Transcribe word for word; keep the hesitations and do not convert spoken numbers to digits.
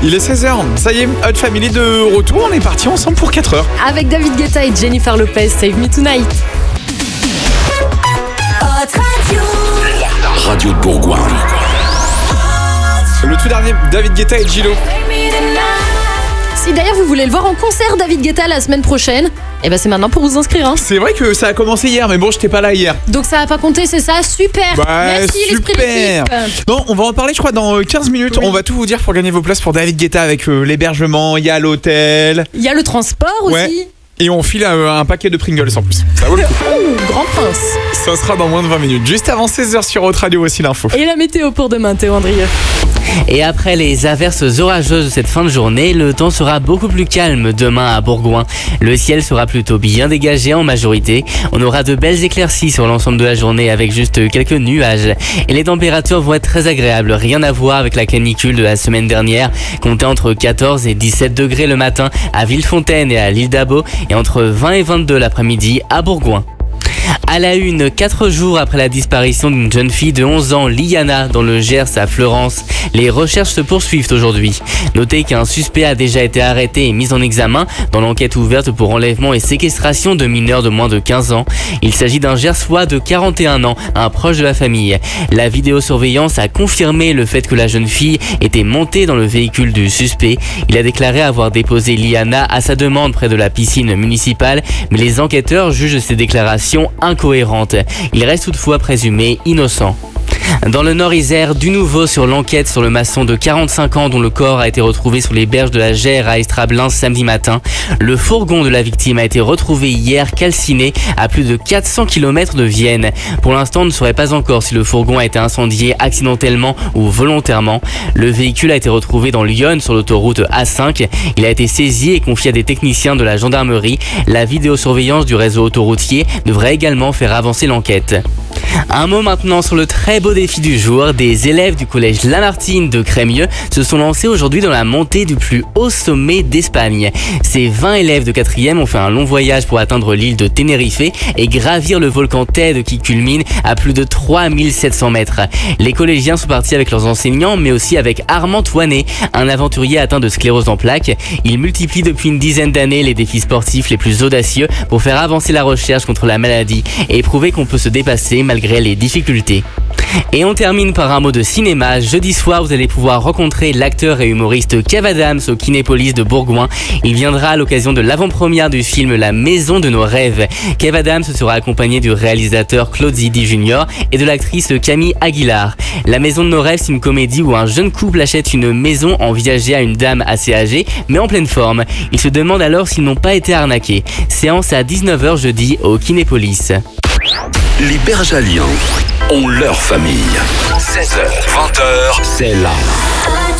Il est seize heures, ça y est, Hot Family de retour, on est parti ensemble pour quatre heures. Avec David Guetta et Jennifer Lopez, Save Me Tonight. La radio de Bourgoin. Le tout dernier, David Guetta et Gilo. Si d'ailleurs vous voulez le voir en concert, David Guetta, la semaine prochaine, eh ben c'est maintenant pour vous inscrire. Hein. C'est vrai que ça a commencé hier, mais bon, j'étais pas là hier. Donc ça a pas compté, c'est ça, super. Bah, Merci l'esprit super. d'équipe. Non, on va en parler, je crois, dans quinze minutes. Oui. On va tout vous dire pour gagner vos places pour David Guetta avec euh, l'hébergement, il y a l'hôtel. Il y a le transport ouais. aussi. Et on file euh, un paquet de Pringles en plus. Ça vaut le coup. Ouh, grand prince. Ça sera dans moins de vingt minutes. Juste avant seize heures sur Haute Radio aussi l'info. Et la météo pour demain, Théo Andrieux. Et après les averses orageuses de cette fin de journée, le temps sera beaucoup plus calme demain à Bourgoin. Le ciel sera plutôt bien dégagé en majorité. On aura de belles éclaircies sur l'ensemble de la journée avec juste quelques nuages. Et les températures vont être très agréables, rien à voir avec la canicule de la semaine dernière. Comptez entre quatorze et dix-sept degrés le matin à Villefontaine et à l'île d'Abo et entre vingt et vingt-deux l'après-midi à Bourgoin. À la une, quatre jours après la disparition d'une jeune fille de onze ans, Liana, dans le Gers à Fleurance, les recherches se poursuivent aujourd'hui. Notez qu'un suspect a déjà été arrêté et mis en examen dans l'enquête ouverte pour enlèvement et séquestration de mineurs de moins de quinze ans. Il s'agit d'un Gersois de quarante et un ans, un proche de la famille. La vidéosurveillance a confirmé le fait que la jeune fille était montée dans le véhicule du suspect. Il a déclaré avoir déposé Liana à sa demande près de la piscine municipale, mais les enquêteurs jugent ces déclarations incohérentes. Il reste toutefois présumé innocent. Dans le Nord-Isère, du nouveau sur l'enquête sur le maçon de quarante-cinq ans dont le corps a été retrouvé sur les berges de la Gère à Estrablin samedi matin. Le fourgon de la victime a été retrouvé hier calciné à plus de quatre cents kilomètres de Vienne. Pour l'instant, on ne saurait pas encore si le fourgon a été incendié accidentellement ou volontairement. Le véhicule a été retrouvé dans Lyon sur l'autoroute A cinq. Il a été saisi et confié à des techniciens de la gendarmerie. La vidéosurveillance du réseau autoroutier devrait également faire avancer l'enquête. Un mot maintenant sur le très beau défi du jour. Des élèves du collège Lamartine de Crémieux se sont lancés aujourd'hui dans la montée du plus haut sommet d'Espagne. Ces vingt élèves de quatrième ont fait un long voyage pour atteindre l'île de Tenerife et gravir le volcan Tède qui culmine à plus de trois mille sept cents mètres. Les collégiens sont partis avec leurs enseignants mais aussi avec Armand Toinet, un aventurier atteint de sclérose en plaques. Il multiplie depuis une dizaine d'années les défis sportifs les plus audacieux pour faire avancer la recherche contre la maladie et prouver qu'on peut se dépasser malgré les difficultés. Et on termine par un mot de cinéma. Jeudi soir, vous allez pouvoir rencontrer l'acteur et humoriste Kev Adams au Kinépolis de Bourgoin. Il viendra à l'occasion de l'avant-première du film La Maison de nos rêves. Kev Adams sera accompagné du réalisateur Claude Zidi junior et de l'actrice Camille Aguilar. La Maison de nos rêves, c'est une comédie où un jeune couple achète une maison envisagée à une dame assez âgée, mais en pleine forme. Ils se demandent alors s'ils n'ont pas été arnaqués. Séance à dix-neuf heures jeudi au Kinépolis. Les Bergaliens ont leur famille. seize heures, vingt heures, c'est là.